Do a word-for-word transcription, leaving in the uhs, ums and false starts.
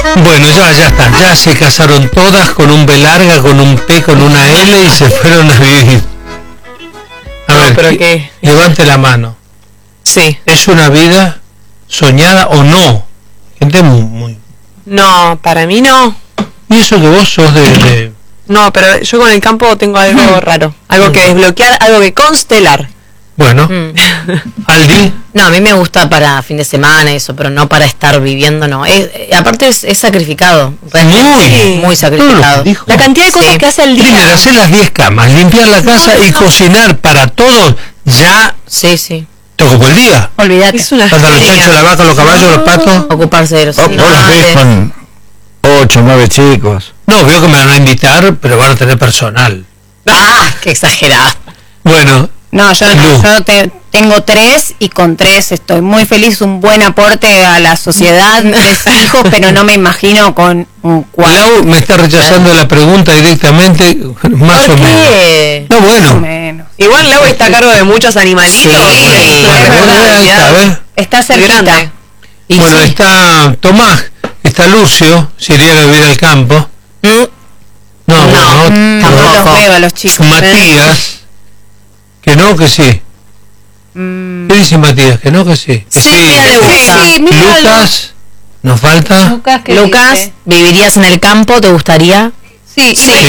Bueno, ya, ya está, ya se casaron todas con un B larga, con un P, con una L y se fueron a vivir. A No, ver, pero que- qué. levante la mano. Sí. ¿Es una vida soñada o no? Gente muy... muy- No, para mí no. Y eso que vos sos de... de- No, pero yo con el campo tengo algo raro. Algo que desbloquear, algo que constelar. Bueno, Mm. Aldi, No, a mí me gusta para fin de semana eso, pero no para estar viviendo, no. Es, eh, aparte es, es sacrificado. realmente, Muy. muy sacrificado. Todo lo que dijo. La cantidad de cosas Sí. que hace al día. primero hacer las diez camas, limpiar la casa y cocinar para todos, ya Sí, sí. te ocupó el día. Olvídate. Es una Faltan los genia. chanchos, la vaca, los caballos, los patos. Ocuparse de los Oh, vos los ves animales. con ocho, nueve chicos. No, veo que me van a invitar, pero van a tener personal. Ah, qué exagerado. Bueno, No, yo, Lu. yo te- tengo tres y con tres estoy muy feliz, un buen aporte a la sociedad, tres hijos, pero no me imagino con un cuatro. Lau me está rechazando la pregunta directamente, más ¿Por o menos. qué? No, Más o bueno. menos. Igual Lau está a cargo de muchos animalitos. Sí. Es una Bueno, ahí está, responsabilidad ¿ves? Está muy cerquita. grande. Y Bueno, sí. está Tomás, está Lucio, si iría a vivir al campo. Mm, No, No, bueno, Mm, otro. no los veo a los chicos. Matías, que no, que sí. Mm, ¿Qué dice Matías? Que no, que sí. Que Silvia le gusta. sí, mira, Lucas, nos falta. Lucas, ¿qué Lucas, dice? ¿vivirías en el campo? ¿Te gustaría? Sí, Sí.